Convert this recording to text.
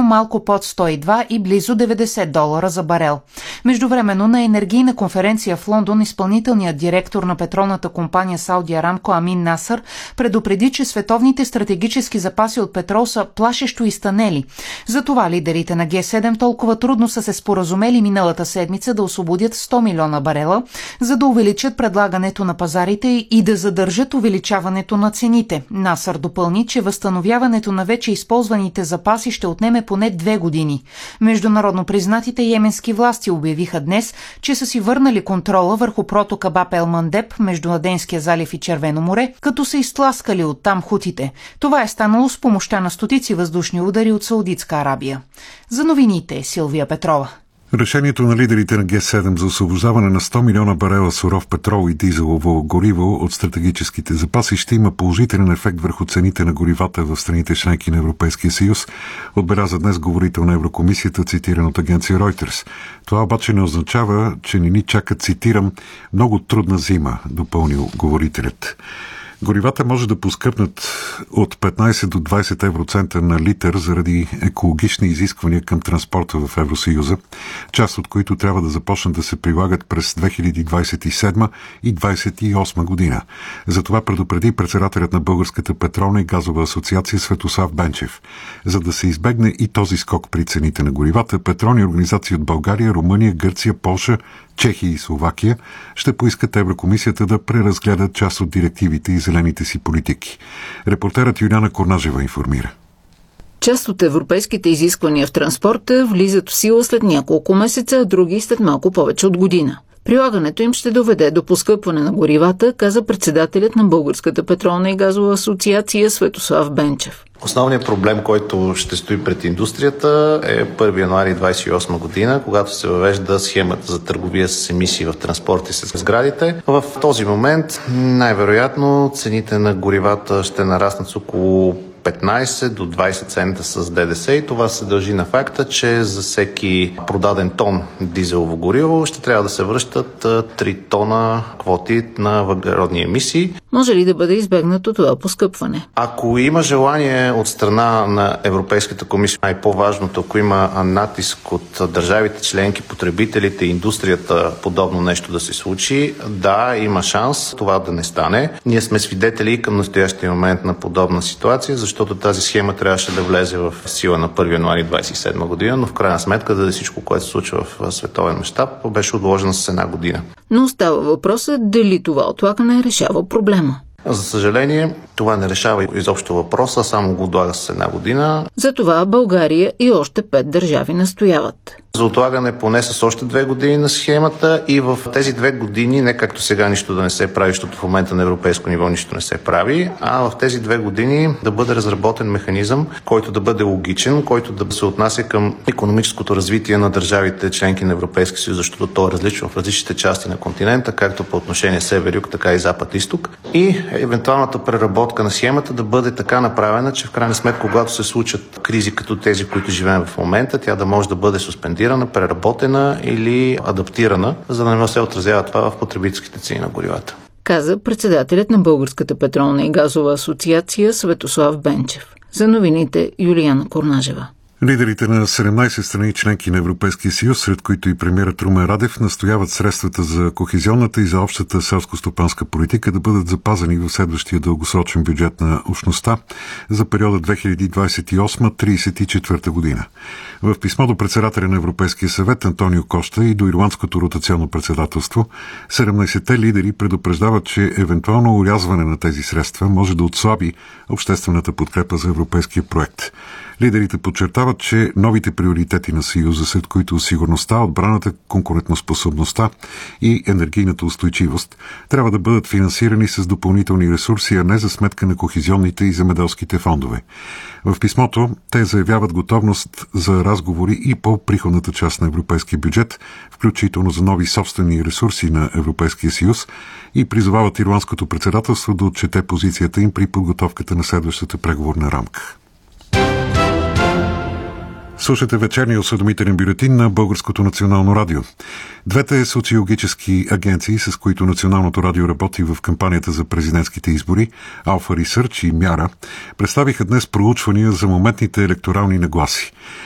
малко под 102 и близо $90 за барел. Междувременно на енергийна конференция в Лондон изпълнителният директор на петролната компания Сауди Арамко Амин Насър предупреди, че световните стратегически запаси от петрол са плашещо изтънели. Затова лидерите на Г7 толкова трудно са се споразумели миналата седмица да освободят 100 милиона барела, за да увеличат предлагането на пазарите и да задържат увеличаването на цените. Насър допълни, че възстановяването на вече използваните запаси ще отнеме поне 2 години. Международно признатите йеменски власти обявиха днес, че са си върнали контрола върху протока Баб ел Мандеб между Аденския залив и Червено море, като са изтласкали оттам хутите. Това е станало с помощта на стотици въздушни удари от Саудитска Арабия. За новините Силвия Петрова. Решението на лидерите на Г7 за освобождаване на 100 милиона барела суров петрол и дизелово гориво от стратегическите запаси ще има положителен ефект върху цените на горивата в страните членки на Европейския съюз, отбеляза днес говорител на Еврокомисията, цитиран от агенция Reuters. Това обаче не означава, че не ни чака, цитирам, много трудна зима, допълнил говорителят. Горивата може да поскъпнат от 15 до 20 евроцента на литър заради екологични изисквания към транспорта в Евросъюза, част от които трябва да започнат да се прилагат през 2027 и 2028 година. Затова предупреди председателят на Българската петролна и газова асоциация Светослав Бенчев. За да се избегне и този скок при цените на горивата, петролни организации от България, Румъния, Гърция, Полша, Чехия и Словакия ще поискат Еврокомисията да преразгледат част от директивите и зелените си политики. Репортерът Юлиана Корнажева информира. Част от европейските изисквания в транспорта влизат в сила след няколко месеца, а други след малко повече от година. Прилагането им ще доведе до поскъпване на горивата, каза председателят на Българската петролна и газова асоциация Светослав Бенчев. Основният проблем, който ще стои пред индустрията е 1 януари 2028 година, когато се въвежда схемата за търговия с емисии в транспорт и с сградите. В този момент най-вероятно цените на горивата ще нараснат с около 15 до 20 цента с ДДС и това се дължи на факта, че за всеки продаден тон дизелово гориво ще трябва да се връщат 3 тона квоти на въглеродни емисии. Може ли да бъде избегнато това поскъпване? Ако има желание от страна на Европейската комисия, най-по-важното, ако има натиск от държавите членки, потребителите и индустрията подобно нещо да се случи, да, има шанс това да не стане. Ние сме свидетели към настоящия момент на подобна ситуация, защото тази схема трябваше да влезе в сила на 1 януари 2027 година, но в крайна сметка да всичко, което се случва в световен мащаб, беше отложено с една година. Но остава въпросът дали това отлагане решава проблема. За съжаление, това не решава изобщо въпроса, само го отлага с една година. Затова България и още 5 държави настояват. За отлагане поне с още 2 години на схемата и в тези 2 години, не както сега нищо да не се прави, защото в момента на европейско ниво нищо не се прави, а в тези 2 години да бъде разработен механизъм, който да бъде логичен, който да се отнася към икономическото развитие на държавите членки на Европейския съюз, защото то е различно в различните части на континента, както по отношение север-юг, така и запад-исток. И евентуалната преработка на схемата да бъде така направена, че в крайна сметка, когато се случат кризи като тези, които живеем в момента, тя да може да бъде суспендирана, преработена или адаптирана, за да не се отразява това в потребителските цени на горивата. Каза председателят на Българската петролна и газова асоциация Светослав Бенчев. За новините Юлиана Корнажева. Лидерите на 17 страни членки на Европейския съюз, сред които и премиерът Румен Радев, настояват средствата за кохезионната и за общата селско-стопанска политика да бъдат запазени в следващия дългосрочен бюджет на общността за периода 2028-34 година. В писмо до председателя на Европейския съвет Антонио Кошта и до ирландското ротационно председателство, 17-те лидери предупреждават, че евентуално урязване на тези средства може да отслаби обществената подкрепа за европейския проект. Лидерите подчертават, че новите приоритети на Съюза, след които сигурността, отбраната, конкурентоспособността и енергийната устойчивост, трябва да бъдат финансирани с допълнителни ресурси, а не за сметка на кохезионните и земеделските фондове. В писмото те заявяват готовност за разговори и по приходната част на европейския бюджет, включително за нови собствени ресурси на Европейския съюз, и призовават ирландското председателство да отчете позицията им при подготовката на следващата преговорна рамка. Слушате вечерния осведомителен бюлетин на Българското национално радио. Двете социологически агенции, с които Националното радио работи в кампанията за президентските избори, Alpha Research и Мяра, представиха днес проучвания за моментните електорални нагласи.